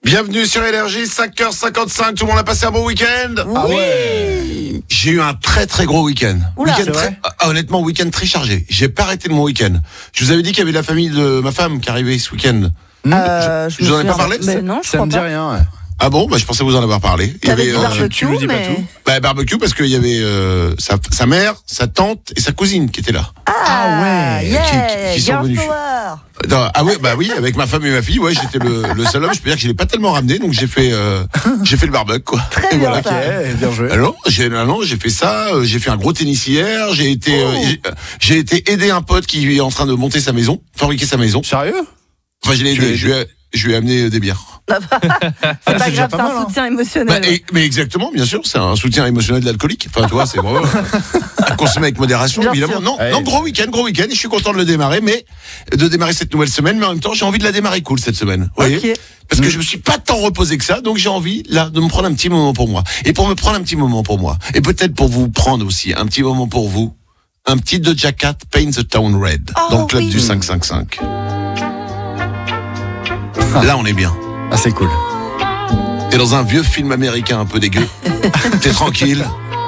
Bienvenue sur Énergie, 5h55, tout le monde a passé un bon week-end? Ah ouais. J'ai eu un très très gros week-end. Oula, Week-end c'est très, honnêtement, week-end très chargé. J'ai pas arrêté de mon week-end. Je vous avais dit qu'il y avait la famille de ma femme qui arrivait ce week-end. Je vous en ai pas parlé? Mais non, je Ça crois me dit pas. rien. Ouais. Ah bon? Bah, je pensais vous en avoir parlé. Il y T'avais dit barbecue, tu me dis pas mais... tout. bah, barbecue parce qu'il y avait sa mère, sa tante et sa cousine qui étaient là. Ah ouais, yeah, qui sont girl venus. power. Non, ah oui, bah oui, avec ma femme et ma fille, ouais, j'étais le seul homme. Je peux dire que je l'ai pas tellement ramené, donc j'ai fait le barbecue, quoi. Très Et bien voilà. ça. Ok, bien joué. Alors, j'ai fait ça, j'ai fait un gros tennis hier, j'ai été aider un pote qui est en train de monter sa maison, fabriquer sa maison. Sérieux? Enfin, je l'ai Tu aidé, l'as je lui ai amené des bières. C'est pas déjà grave, pas c'est mal, un hein. soutien Bah, émotionnel. mais exactement, bien sûr, c'est un soutien émotionnel de l'alcoolique. Enfin, toi, c'est vraiment à consommer avec modération, Bien évidemment. sûr. Non, Ouais. non, gros week-end, et je suis content de le démarrer, de démarrer cette nouvelle semaine, mais en même temps, j'ai envie de la démarrer cool cette semaine. Vous voyez? Ok. Parce que je me suis pas tant reposé que ça, donc j'ai envie, là, de me prendre un petit moment pour moi. Et pour me prendre un petit moment pour moi, et peut-être pour vous prendre aussi un petit moment pour vous, un petit Doja Cat, Paint the Town Red, Oh, dans le club oui. du 555. Là, on est bien. Ah, c'est cool. T'es dans un vieux film américain un peu dégueu. T'es tranquille.